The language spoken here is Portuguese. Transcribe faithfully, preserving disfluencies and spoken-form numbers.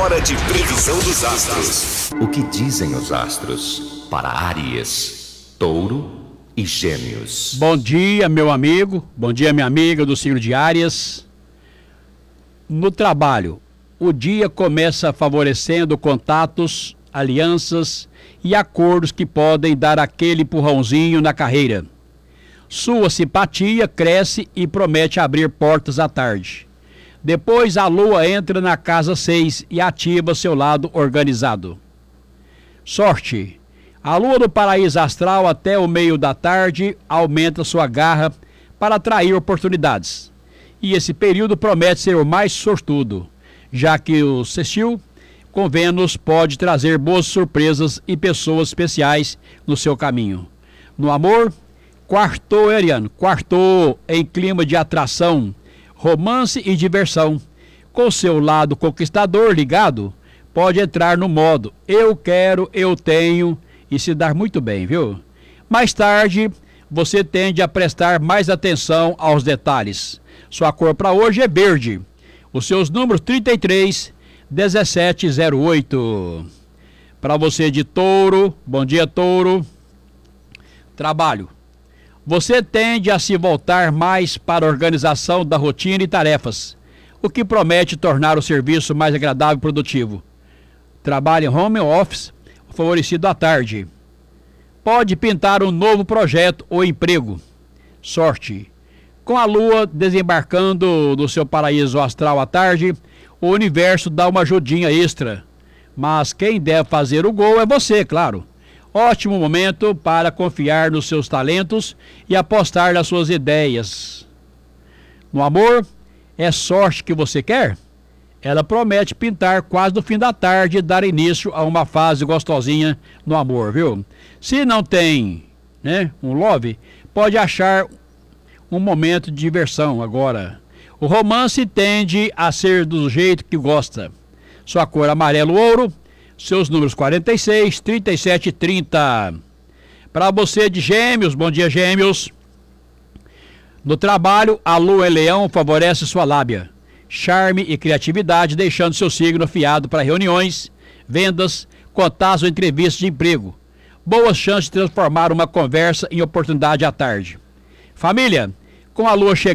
hora de previsão dos astros. O que dizem os astros para Áries, Touro e Gêmeos? Bom dia, meu amigo. Bom dia, minha amiga do signo de Áries. No trabalho, o dia começa favorecendo contatos, alianças e acordos que podem dar aquele empurrãozinho na carreira. Sua simpatia cresce e promete abrir portas à tarde. Depois a lua entra na casa seis e ativa seu lado organizado. Sorte. A lua do paraíso astral até o meio da tarde aumenta sua garra para atrair oportunidades. E esse período promete ser o mais sortudo, já que o sextil com Vênus pode trazer boas surpresas e pessoas especiais no seu caminho. No amor, quartou, Ariano, quartou em clima de atração, romance e diversão. Com seu lado conquistador ligado, pode entrar no modo eu quero, eu tenho e se dar muito bem, viu? Mais tarde, você tende a prestar mais atenção aos detalhes. Sua cor para hoje é verde. Os seus números trinta e três, dezessete zero oito. Para você de Touro, bom dia, Touro. Trabalho. Você tende a se voltar mais para a organização da rotina e tarefas, o que promete tornar o serviço mais agradável e produtivo. Trabalho em home office, favorecido à tarde. Pode pintar um novo projeto ou emprego. Sorte. Com a lua desembarcando no seu paraíso astral à tarde, o universo dá uma ajudinha extra. Mas quem deve fazer o gol é você, claro. Ótimo momento para confiar nos seus talentos e apostar nas suas ideias. No amor, é sorte que você quer? Ela promete pintar quase no fim da tarde e dar início a uma fase gostosinha no amor, viu? Se não tem, né, um love, pode achar um momento de diversão agora. O romance tende a ser do jeito que gosta. Sua cor amarelo ouro, seus números quarenta e seis, trinta e sete e trinta. Para você de Gêmeos, bom dia, Gêmeos. No trabalho, a lua em Leão favorece sua lábia, charme e criatividade, deixando seu signo afiado para reuniões, vendas, contatos ou entrevistas de emprego. Boas chances de transformar uma conversa em oportunidade à tarde. Família, com a lua chegando